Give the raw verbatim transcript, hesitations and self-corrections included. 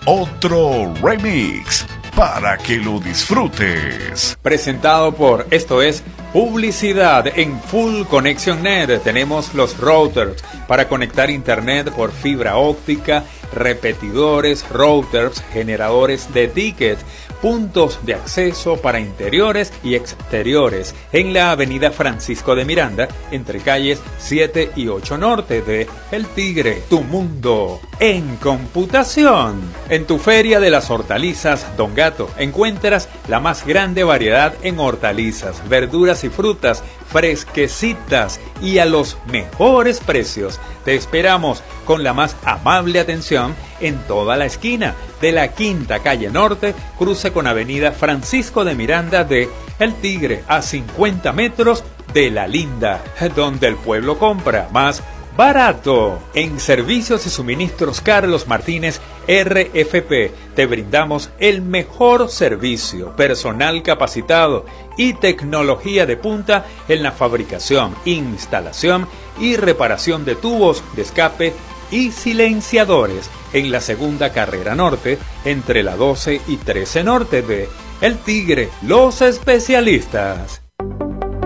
otro remix para que lo disfrutes. Presentado por Esto es Publicidad en Full Connection Net. Tenemos los routers para conectar internet por fibra óptica, repetidores, routers, generadores de tickets, puntos de acceso para interiores y exteriores en la avenida Francisco de Miranda, entre calles siete y ocho norte de El Tigre, tu mundo en computación. En tu Feria de las Hortalizas Don Gato encuentras la más grande variedad en hortalizas, verduras y frutas fresquecitas y a los mejores precios. Te esperamos con la más amable atención en toda la esquina de la Quinta Calle Norte, cruce con avenida Francisco de Miranda de El Tigre, a cincuenta metros de La Linda, donde el pueblo compra más barato. En Servicios y Suministros Carlos Martínez R F P te brindamos el mejor servicio, personal capacitado y tecnología de punta en la fabricación, instalación y reparación de tubos de escape y silenciadores en la segunda carrera norte, entre la doce y trece norte de El Tigre, los especialistas.